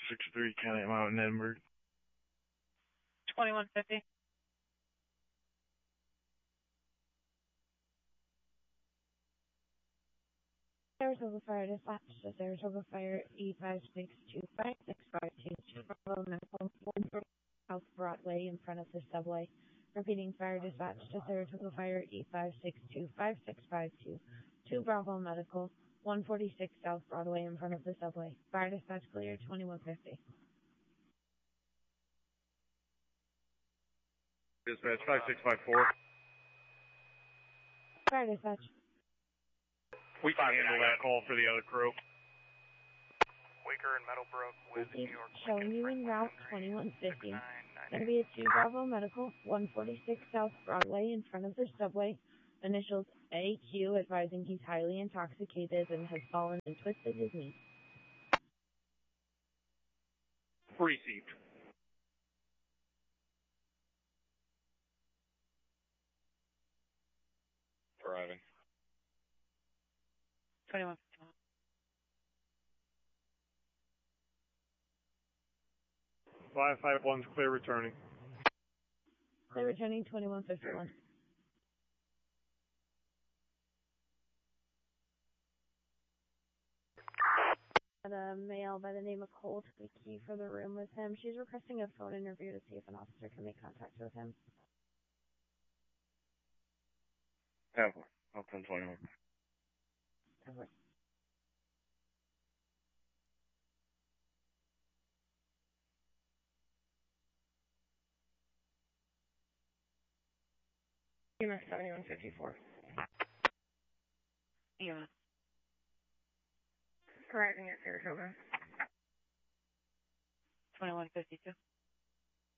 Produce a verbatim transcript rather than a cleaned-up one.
six three Kennett Mountain, Edinburgh. twenty-one fifty. Saratoga Fire Dispatch to Saratoga Fire E five six two five six five two Bravo Medical one South Broadway in front of the subway. Repeating Fire Dispatch to Saratoga Fire E five six two five six five two two Bravo Medical one forty-six South Broadway in front of the subway. Fire Dispatch clear twenty-one fifty. Dispatch five six five four. Fire Dispatch. We can handle that call for the other crew. Waker and Meadowbrook with New York. Showing you en route twenty-one fifty. Going to be at two Bravo Medical, one forty-six South Broadway in front of the subway. Initials A Q, advising he's highly intoxicated and has fallen and twisted his knee. Received. Driving. twenty-one fifty. five five one's clear returning. Clear returning twenty-one fifty-one. A male by the name of Cole took the key for the room with him. She's requesting a phone interview to see if an officer can make contact with him. Have one. I'll ten twenty-one. Over. E M S seventy-one fifty-four. E M S. Arriving at Saratoga. twenty-one fifty-two.